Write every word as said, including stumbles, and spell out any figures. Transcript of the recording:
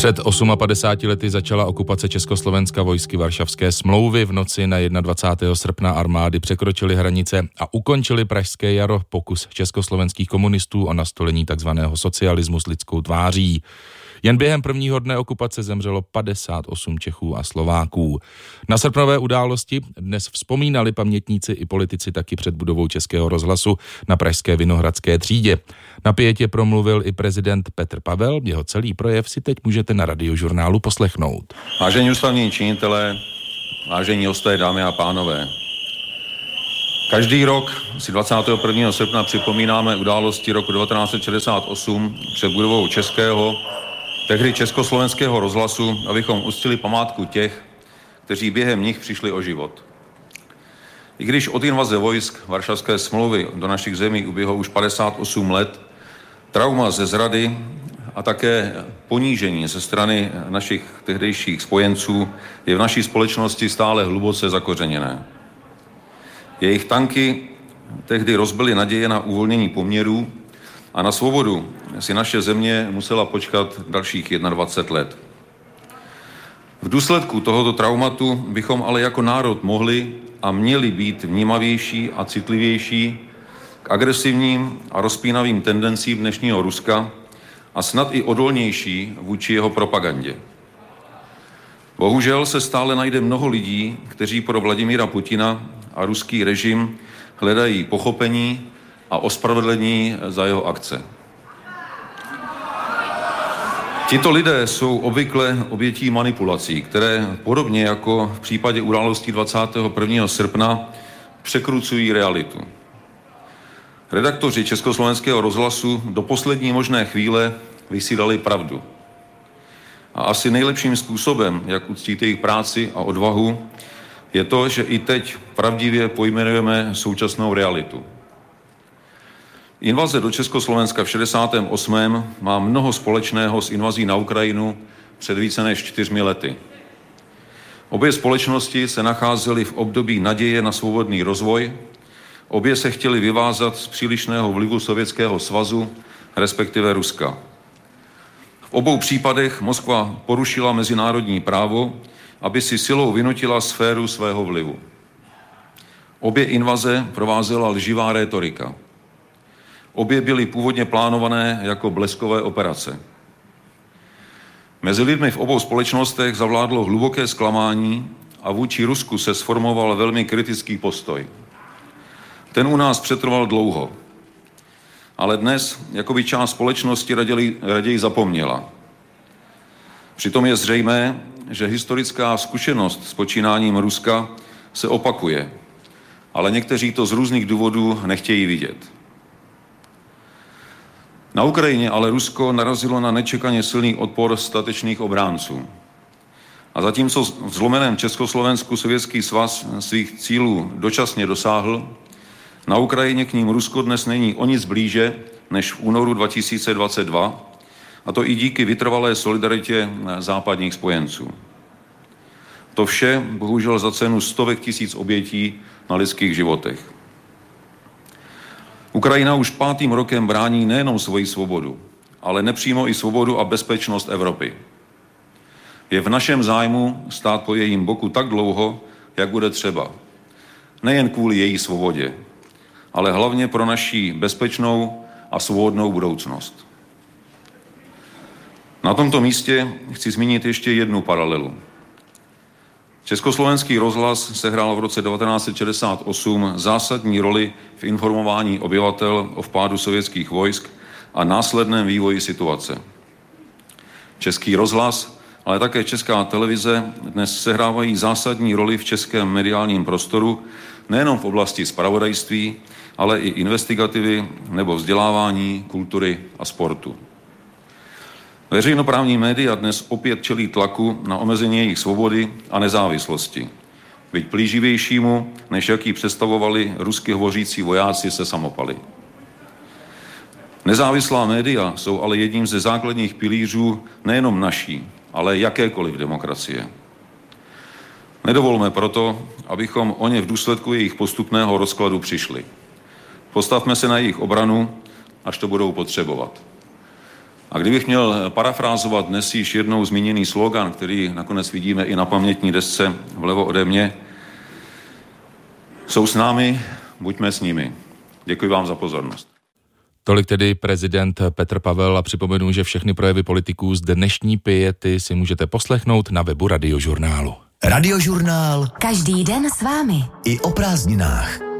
Před padesáti osmi lety začala okupace Československa vojsky Varšavské smlouvy. V noci na dvacátého prvního srpna armády překročily hranice a ukončily Pražské jaro, pokus československých komunistů o nastolení takzvaného socialismu s lidskou tváří. Jen během prvního dne okupace zemřelo padesát osm Čechů a Slováků. Na srpnové události dnes vzpomínali pamětníci i politici taky před budovou Českého rozhlasu na pražské Vinohradské třídě. Na pietě promluvil i prezident Petr Pavel, jeho celý projev si teď můžete na Radiožurnálu poslechnout. Vážení ústavní činitelé, vážení hosté, dámy a pánové. Každý rok si dvacátého prvního srpna připomínáme události roku devatenáct set šedesát osm před budovou Českého, tehdy Československého rozhlasu, abychom uctili památku těch, kteří během nich přišli o život. I když od invaze vojsk Varšavské smlouvy do našich zemí uběhlo už padesát osm let, trauma ze zrady a také ponížení ze strany našich tehdejších spojenců je v naší společnosti stále hluboce zakořeněné. Jejich tanky tehdy rozbily naděje na uvolnění poměrů a na svobodu si naše země musela počkat dalších dvacet jedna let. V důsledku tohoto traumatu bychom ale jako národ mohli a měli být vnímavější a citlivější k agresivním a rozpínavým tendencím dnešního Ruska a snad i odolnější vůči jeho propagandě. Bohužel se stále najde mnoho lidí, kteří pro Vladimíra Putina a ruský režim hledají pochopení a ospravedlnění za jeho akce. Tito lidé jsou obvykle obětí manipulací, které podobně jako v případě událostí dvacátého prvního srpna překrucují realitu. Redaktoři Československého rozhlasu do poslední možné chvíle vysílali pravdu. A asi nejlepším způsobem, jak uctít jejich práci a odvahu, je to, že i teď pravdivě pojmenujeme současnou realitu. Invaze do Československa v šedesátém osmém má mnoho společného s invazí na Ukrajinu před více než čtyřmi lety. Obě společnosti se nacházely v období naděje na svobodný rozvoj, obě se chtěly vyvázat z přílišného vlivu Sovětského svazu, respektive Ruska. V obou případech Moskva porušila mezinárodní právo, aby si silou vynutila sféru svého vlivu. Obě invaze provázela lživá rétorika. Obě byly původně plánované jako bleskové operace. Mezi lidmi v obou společnostech zavládlo hluboké zklamání a vůči Rusku se sformoval velmi kritický postoj. Ten u nás přetrval dlouho, ale dnes jakoby část společnosti raději, raději zapomněla. Přitom je zřejmé, že historická zkušenost s počínáním Ruska se opakuje, ale někteří to z různých důvodů nechtějí vidět. Na Ukrajině ale Rusko narazilo na nečekaně silný odpor statečných obránců. A zatímco v zlomeném Československu Sovětský svaz svých cílů dočasně dosáhl, na Ukrajině k ním Rusko dnes není o nic blíže než v únoru dva tisíce dvacet dva, a to i díky vytrvalé solidaritě západních spojenců. To vše bohužel za cenu stovek tisíc obětí na lidských životech. Ukrajina už pátým rokem brání nejenom svoji svobodu, ale nepřímo i svobodu a bezpečnost Evropy. Je v našem zájmu stát po jejím boku tak dlouho, jak bude třeba. Nejen kvůli její svobodě, ale hlavně pro naši bezpečnou a svobodnou budoucnost. Na tomto místě chci zmínit ještě jednu paralelu. Československý rozhlas sehrál v roce devatenáct set šedesát osm zásadní roli v informování obyvatel o vpádu sovětských vojsk a následném vývoji situace. Český rozhlas, ale také Česká televize dnes sehrávají zásadní roli v českém mediálním prostoru nejenom v oblasti zpravodajství, ale i investigativy nebo vzdělávání, kultury a sportu. Veřejnoprávní média dnes opět čelí tlaku na omezení jejich svobody a nezávislosti, byť plíživějšímu, než jaký představovali rusky hovořící vojáci se samopaly. Nezávislá média jsou ale jedním ze základních pilířů nejenom naší, ale jakékoliv demokracie. Nedovolme proto, abychom o ně v důsledku jejich postupného rozkladu přišli. Postavme se na jejich obranu, až to budou potřebovat. A kdybych měl parafrázovat dnes již jednou zmíněný slogan, který nakonec vidíme i na pamětní desce vlevo ode mě, jsou s námi, buďme s nimi. Děkuji vám za pozornost. Tolik tedy prezident Petr Pavel a připomenu, že všechny projevy politiků z dnešní piety si můžete poslechnout na webu Radiožurnálu. Radiožurnál. Každý den s vámi. I o prázdninách.